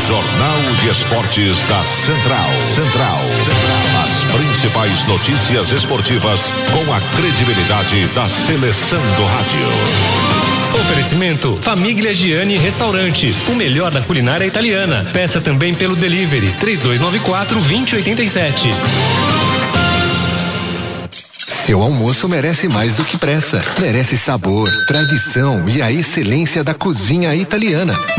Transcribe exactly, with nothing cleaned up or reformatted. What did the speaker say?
Jornal de Esportes da Central. Central. As principais notícias esportivas com a credibilidade da seleção do rádio. Oferecimento Famiglia Gianni Restaurante, o melhor da culinária italiana. Peça também pelo delivery três dois nove quatro, dois zero oito sete. Seu almoço merece mais do que pressa. Merece sabor, tradição e a excelência da cozinha italiana.